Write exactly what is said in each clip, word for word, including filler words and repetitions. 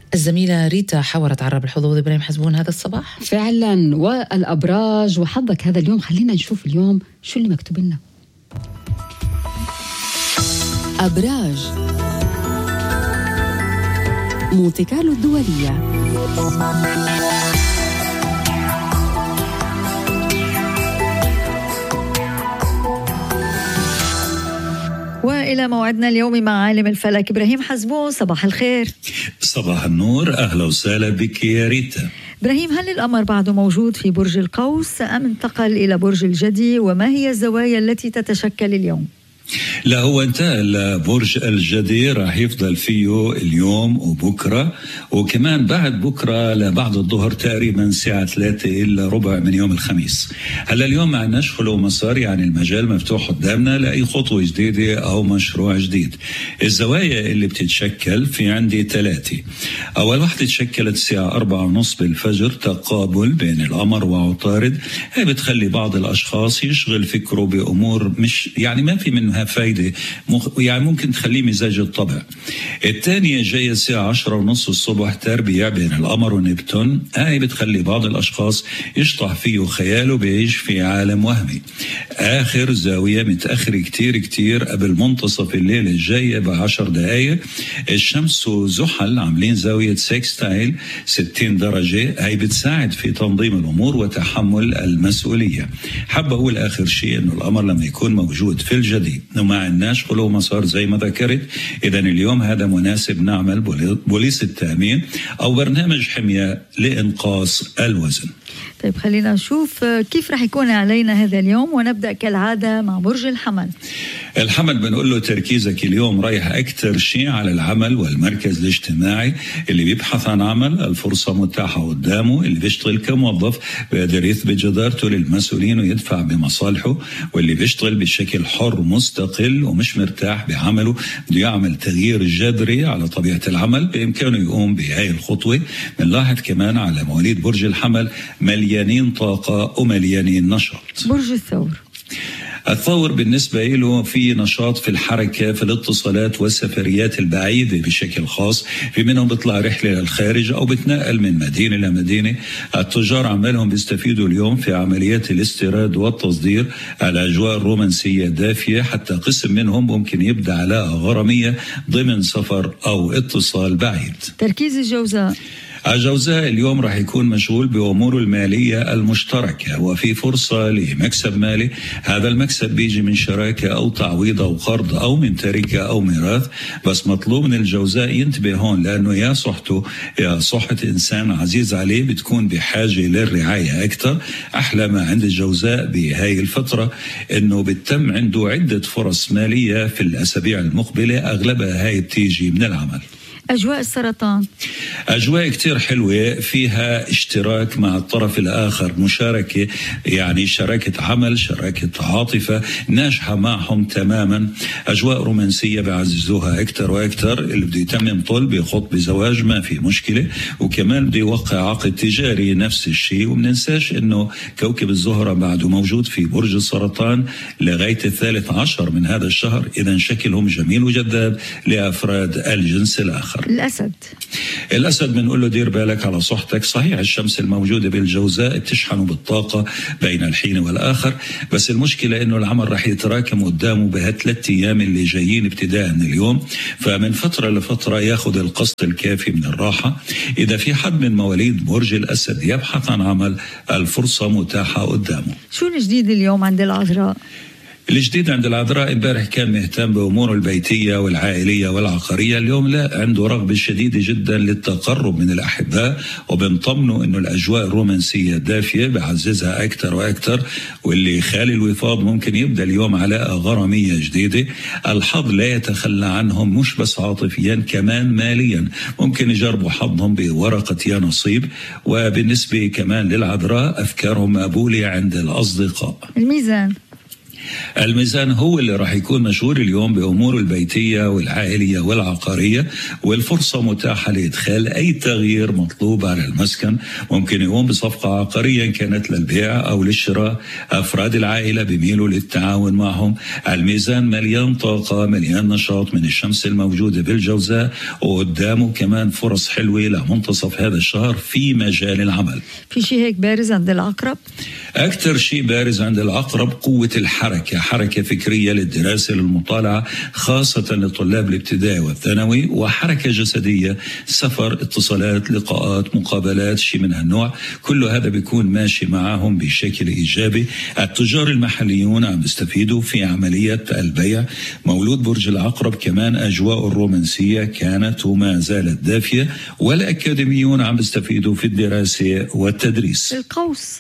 الزميلة ريتا حورت عن رب الحظوظ إبراهيم حزبون هذا الصباح. فعلا، والأبراج وحظك هذا اليوم. خلينا نشوف اليوم شو اللي مكتوب لنا. أبراج مونتي كارلو الدولية. وإلى موعدنا اليوم مع عالم الفلك إبراهيم حزبون. صباح الخير. صباح النور، أهلا وسهلا بك يا ريتا. إبراهيم، هل القمر بعده موجود في برج القوس أم انتقل إلى برج الجدي؟ وما هي الزوايا التي تتشكل اليوم؟ لا، هو انتهى لبرج الجدي، راح يفضل فيه اليوم وبكرة وكمان بعد بكرة لبعد الظهر تقريبا الساعة ثلاثة إلا ربع من يوم الخميس. هلا اليوم ما عندناش خلو مسار، يعني المجال مفتوح قدامنا لأي خطوة جديدة أو مشروع جديد. الزوايا اللي بتتشكل في عندي ثلاثة. أول واحدة تشكلت الساعة أربعة ونص بالفجر، تقابل بين القمر وعطارد. هي بتخلي بعض الأشخاص يشغل فكره بأمور مش يعني ما في منها فايدة، يعني ممكن تخليه مزاج الطبع. الثانية جاية الساعة عشرة ونص الصبح، تربيع بين القمر ونبتون. هاي بتخلي بعض الأشخاص يشطح فيه خياله، بيعيش في عالم وهمي. آخر زاوية متأخر كتير كتير قبل منتصف الليل الجاية بعشر دقايق، الشمس وزحل عاملين زاوية سكستايل ستين درجة. هاي بتساعد في تنظيم الأمور وتحمل المسؤولية. حابة أقول آخر شيء إنه القمر لما يكون موجود في الجدي وما عندناش خلو مسار زي ما ذكرت، إذن اليوم هذا مناسب نعمل بوليس التأمين أو برنامج حمية لإنقاص الوزن. طيب خلينا نشوف كيف رح يكون علينا هذا اليوم، ونبدأ كالعادة مع برج الحمل. الحمل بنقول له تركيزك اليوم رايح أكثر شيء على العمل والمركز الاجتماعي. اللي بيبحث عن عمل الفرصة متاحة قدامه، اللي بيشتغل كموظف بيقدر يثبت جدارته للمسؤولين ويدفع بمصالحه، واللي بيشتغل بشكل حر مستقل ومش مرتاح بعمله بده يعمل تغيير جذري على طبيعة العمل، بإمكانه يقوم بهاي الخطوة. بنلاحظ كمان على مواليد برج الحمل مليانين طاقة ومليانين نشاط. برج الثور. الثور بالنسبة له في نشاط في الحركة، في الاتصالات والسفريات البعيدة بشكل خاص. في منهم بيطلع رحلة للخارج أو بتنقل من مدينة لمدينة. التجار عمالهم بيستفيدوا اليوم في عمليات الاستيراد والتصدير. الأجواء الرومانسية دافية، حتى قسم منهم ممكن يبدأ علاقة غرامية ضمن سفر أو اتصال بعيد. تركيز الجوزاء. الجوزاء اليوم راح يكون مشغول بأموره المالية المشتركة، وفي فرصة لمكسب مالي. هذا المكسب بيجي من شراكة أو تعويض أو قرض أو من تركة أو ميراث. بس مطلوب من الجوزاء ينتبه هون، لأنه يا صحته يا صحة إنسان عزيز عليه بتكون بحاجة للرعاية أكثر. أحلى ما عند الجوزاء بهاي الفترة إنه بتم عنده عدة فرص مالية في الأسابيع المقبلة، أغلبها هاي بتيجي من العمل. أجواء السرطان. أجواء كتير حلوة، فيها اشتراك مع الطرف الآخر، مشاركة، يعني شراكة عمل، شراكة عاطفة ناجحة معهم تماما. أجواء رومانسية بعززوها أكتر وأكتر. اللي بده يتمم طلب يخط بزواج ما في مشكلة، وكمان بده يوقع عقد تجاري نفس الشيء. ومننساش إنه كوكب الزهرة بعده موجود في برج السرطان لغاية الثالث عشر من هذا الشهر، إذن شكلهم جميل وجذاب لأفراد الجنس الآخر. الأسد. الأسد بنقول له دير بالك على صحتك. صحيح الشمس الموجودة بالجوزاء بتشحنه بالطاقة بين الحين والآخر، بس المشكلة إنه العمل رح يتراكم قدامه بهالثلاث أيام اللي جايين ابتداء من اليوم. فمن فترة لفترة ياخذ القسط الكافي من الراحة. إذا في حد من مواليد برج الأسد يبحث عن عمل، الفرصة متاحة قدامه. شو الجديد اليوم عند العذراء؟ الجديد عند العذراء، امبارح كان مهتم بأموره البيتية والعائلية والعقارية. اليوم لا، عنده رغبة شديدة جدا للتقرب من الأحباء، وبنطمنه إنه الأجواء الرومانسية دافية بعززها أكثر وأكثر. واللي خالي الوفاض ممكن يبدأ اليوم علاقة غرامية جديدة. الحظ لا يتخلى عنهم، مش بس عاطفيا كمان ماليا. ممكن يجربوا حظهم بورقة يا نصيب. وبالنسبة كمان للعذراء أفكارهم مقبولة عند الأصدقاء. الميزان. الميزان هو اللي راح يكون مشغول اليوم بأموره البيتية والعائلية والعقارية، والفرصة متاحة لإدخال أي تغيير مطلوب على المسكن. ممكن يقوم بصفقة عقارية كانت للبيع أو للشراء. أفراد العائلة بيميلوا للتعاون معهم. الميزان مليان طاقة، مليان نشاط من الشمس الموجودة بالجوزاء، وقدامه كمان فرص حلوة لمنتصف هذا الشهر في مجال العمل. في شيء هيك بارز عند العقرب؟ أكثر شيء بارز عند العقرب قوة الحركة، حركة فكرية للدراسة للمطالعة خاصة لطلاب الابتدائي والثانوي، وحركة جسدية، سفر، اتصالات، لقاءات، مقابلات، شيء من هالنوع. كل هذا بيكون ماشي معهم بشكل إيجابي. التجار المحليون عم بيستفيدوا في عملية البيع. مولود برج العقرب كمان أجواء الرومانسية كانت وما زالت دافية، والأكاديميون عم بيستفيدوا في الدراسة والتدريس. القوس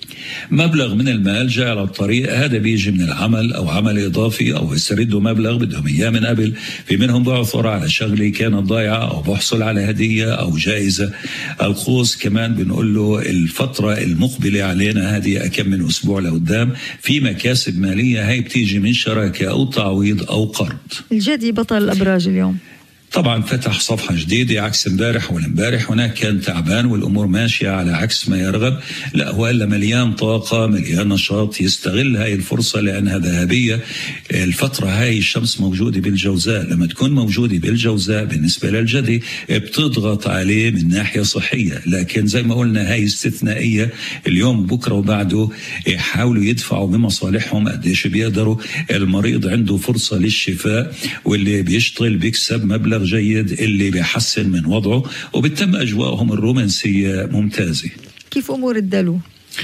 مبلغ من المال جاء على الطريق، هذا بيجي من العمل أو عمل إضافي أو يستردوا مبلغ بدهم إياه من قبل. في منهم بعثر على شغلة كانت ضايعة أو بحصل على هدية أو جائزة. القوس كمان بنقول له الفترة المقبلة علينا هذه أكم من أسبوع لقدام في مكاسب مالية، هاي بتيجي من شراكة أو تعويض أو قرض. الجدي بطل الأبراج اليوم طبعا فتح صفحة جديدة عكس امبارح والامبارح. هناك كان تعبان والأمور ماشية على عكس ما يرغب. لا، هو إلا مليان طاقة، مليان نشاط، يستغل هاي الفرصة لأنها ذهبية. الفترة هاي الشمس موجودة بالجوزاء، لما تكون موجودة بالجوزاء بالنسبة للجدي بتضغط عليه من ناحية صحية، لكن زي ما قلنا هاي استثنائية. اليوم بكرة وبعده يحاولوا يدفعوا بمصالحهم قديش بيقدروا. المريض عنده فرصة للشفاء، واللي بيشتغل بيكسب مبلغ جيد اللي بيحسن من وضعه، وبتم أجواءهم الرومانسية ممتازة. كيف أمور الدلو؟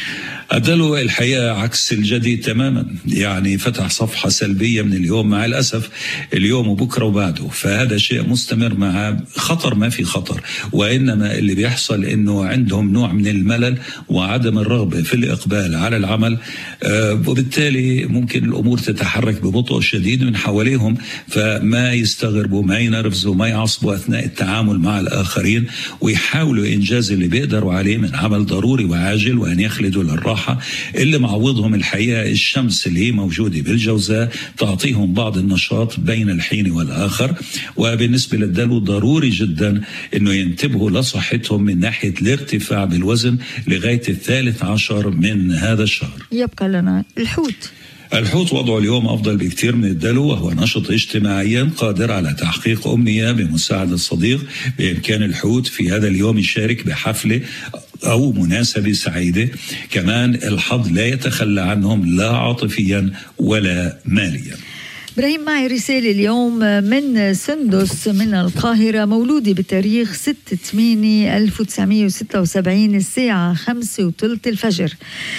الدلو الحقيقة عكس الجدي تماما، يعني فتح صفحة سلبية من اليوم مع الأسف، اليوم وبكرة وبعده. فهذا شيء مستمر مع خطر، ما في خطر، وإنما اللي بيحصل إنه عندهم نوع من الملل وعدم الرغبة في الإقبال على العمل، آه وبالتالي ممكن الأمور تتحرك ببطء شديد من حواليهم، فما يستغربوا، ما ينرفزوا، ما يعصبوا أثناء التعامل مع الآخرين، ويحاولوا إنجاز اللي بيقدروا عليه من عمل ضروري وعاجل، وأن يخلدوا للراحة. اللي معوضهم الحقيقة الشمس اللي هي موجودة بالجوزاء تعطيهم بعض النشاط بين الحين والآخر. وبالنسبة للدلو ضروري جدا أنه ينتبهوا لصحتهم من ناحية الارتفاع بالوزن لغاية الثالث عشر من هذا الشهر. يبقى لنا الحوت. الحوت وضعه اليوم أفضل بكثير من الدلو، وهو نشط اجتماعيا قادر على تحقيق أمنية بمساعدة صديق. بإمكان الحوت في هذا اليوم يشارك بحفلة أو مناسبة سعيدة. كمان الحظ لا يتخلى عنهم لا عاطفيا ولا ماليا. إبراهيم، معي رسالة اليوم من سندس من القاهرة، مولودة بتاريخ ستة ثمانية ألف وتسعمية وستة وسبعين الساعة خمسة وثلث الفجر.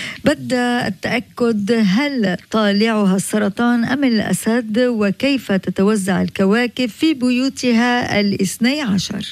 بدها التأكد هل طالعها السرطان أم الأسد، وكيف تتوزع الكواكب في بيوتها الاثني عشر.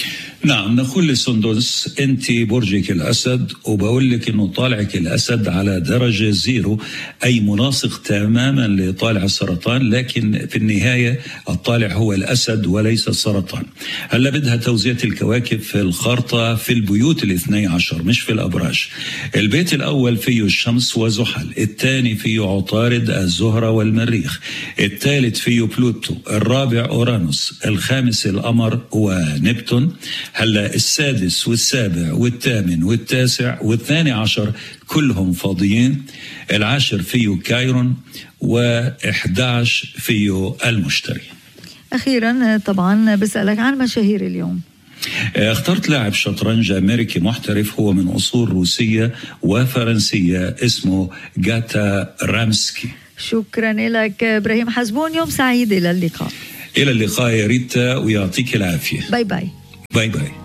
نعم، نقول لسندس أنت برجك الأسد، وبقول لك أنه طالعك الأسد على درجة زيرو، أي مناسق تماما لطالع السرطان، لكن في النهاية الطالع هو الأسد وليس السرطان. هلا بدها توزيع الكواكب في الخارطة في البيوت الاثني عشر مش في الأبراج. البيت الأول فيه الشمس وزحل، الثاني فيه عطارد الزهرة والمريخ، الثالث فيه بلوتو، الرابع أورانوس، الخامس القمر ونبتون. هلا السادس والسابع والثامن والتاسع والثاني عشر كلهم فاضيين. العاشر فيه كايرون، وإحدى عشر فيه المشتري. أخيرا طبعا بسألك عن مشاهير اليوم. اخترت لاعب شطرنج أمريكي محترف، هو من أصول روسية وفرنسية، اسمه غاتا رامسكي. شكرا لك إبراهيم حزبون، يوم سعيد، إلى اللقاء. إلى اللقاء يا ريتا، ويعطيك العافية. باي باي. باي باي.